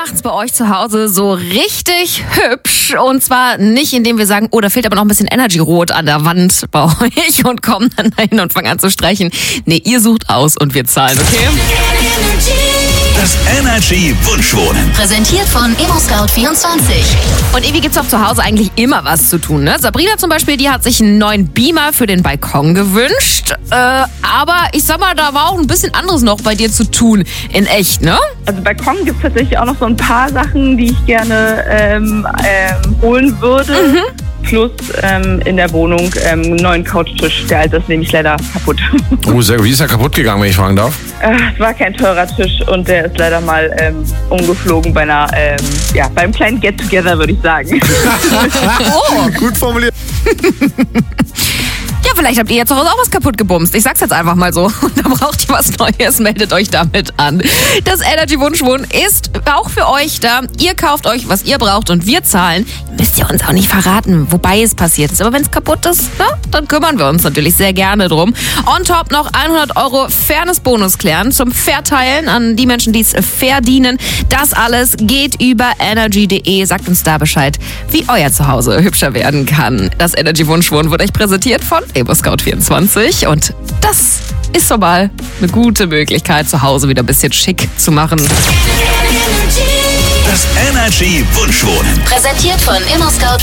macht's bei euch zu Hause so richtig hübsch. Und zwar nicht, indem wir sagen, oh, da fehlt aber noch ein bisschen Energy-Rot an der Wand bei euch und kommen dann dahin und fangen an zu streichen. Nee, ihr sucht aus und wir zahlen, okay? Das Energy Wunschwohnen. Präsentiert von ImmoScout24. Und irgendwie gibt's auch zu Hause eigentlich immer was zu tun, ne? Sabrina zum Beispiel, die hat sich einen neuen Beamer für den Balkon gewünscht. Aber ich sag mal, da war auch ein bisschen anderes noch bei dir zu tun. In echt, ne? Also Balkon gibt es tatsächlich auch noch so ein paar Sachen, die ich gerne holen würde. Plus in der Wohnung einen neuen Couchtisch. Der alte ist nämlich leider kaputt. Oh, sehr gut. Wie ist er kaputt gegangen, wenn ich fragen darf? Es war kein teurer Tisch und der ist leider mal umgeflogen bei einer, beim kleinen Get-Together, würde ich sagen. Oh, Gut formuliert. ja, vielleicht habt ihr jetzt zu Hause auch was kaputt gebumst. Ich sag's jetzt einfach mal so. Und da braucht ihr was Neues, meldet euch damit an. Das Energy Wunschwohnen ist auch für euch da. Ihr kauft euch, was ihr braucht und wir zahlen. Müsst ihr uns auch nicht verraten, wobei es passiert ist. Aber wenn es kaputt ist, na, dann kümmern wir uns natürlich sehr gerne drum. On top noch 100 € Fairness-Bonus klären zum Verteilen an die Menschen, die es verdienen. Das alles geht über energy.de. Sagt uns da Bescheid, wie euer Zuhause hübscher werden kann. Das Energy Wunschwohnen wird euch präsentiert von ImmoScout24 und das ist so mal eine gute Möglichkeit, zu Hause wieder ein bisschen schick zu machen. Das Energy Wunschwohnen. Präsentiert von ImmoScout24.